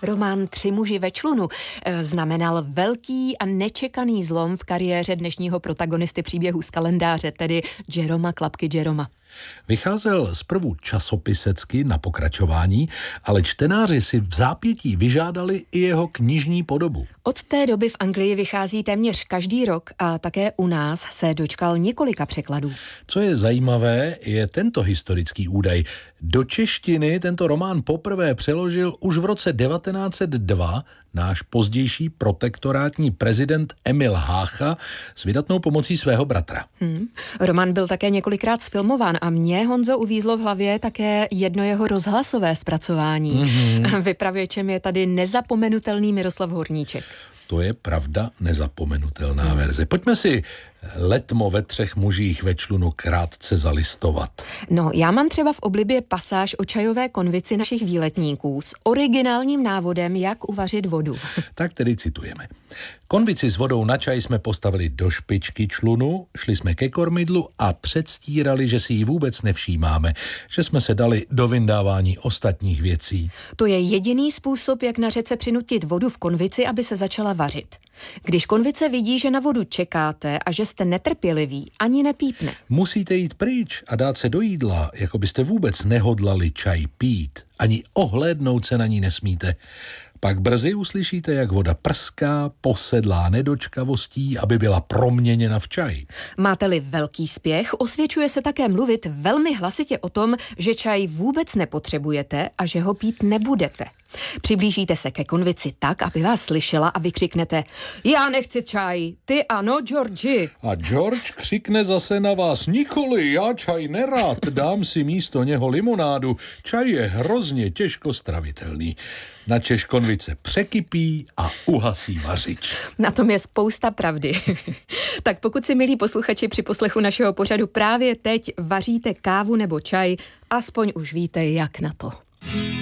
Román Tři muži ve člunu znamenal velký a nečekaný zlom v kariéře dnešního protagonisty příběhu z kalendáře, tedy Jeroma Klapky Jeroma. Vycházel zprvu časopisecky na pokračování, ale čtenáři si v zápětí vyžádali i jeho knižní podobu. Od té doby v Anglii vychází téměř každý rok a také u nás se dočkal několika překladů. Co je zajímavé, je tento historický údaj. Do češtiny tento román poprvé přeložil už v roce 1902 náš pozdější protektorátní prezident Emil Hácha s vydatnou pomocí svého bratra. Román byl také několikrát zfilmován a mě, Honzo, uvízlo v hlavě také jedno jeho rozhlasové zpracování. Vypravěčem je tady nezapomenutelný Miroslav Horníček. To je pravda nezapomenutelná verze. Pojďme si Letmo ve třech mužích ve člunu krátce zalistovat. No, já mám třeba v oblibě pasáž o čajové konvici našich výletníků s originálním návodem, jak uvařit vodu. Tak tedy citujeme. Konvici s vodou na čaj jsme postavili do špičky člunu, šli jsme ke kormidlu a předstírali, že si ji vůbec nevšímáme, že jsme se dali do vyndávání ostatních věcí. To je jediný způsob, jak na řece přinutit vodu v konvici, aby se začala vařit. Když konvice vidí, že na vodu čekáte a že jste netrpěliví, ani nepípne. Musíte jít pryč a dát se do jídla, jako byste vůbec nehodlali čaj pít. Ani ohlédnout se na ní nesmíte. Pak brzy uslyšíte, jak voda prská, posedlá nedočkavostí, aby byla proměněna v čaj. Máte-li velký spěch, osvědčuje se také mluvit velmi hlasitě o tom, že čaj vůbec nepotřebujete a že ho pít nebudete. Přiblížíte se ke konvici tak, aby vás slyšela a vykřiknete: já nechci čaj, ty ano, Georgi. A George křikne zase na vás: nikoli, já čaj nerád, dám si místo něho limonádu, čaj je hrozně těžko stravitelný. Načež konvice překypí a uhasí vařič. Na tom je spousta pravdy. Tak pokud si, milí posluchači, při poslechu našeho pořadu právě teď vaříte kávu nebo čaj, aspoň už víte, jak na to.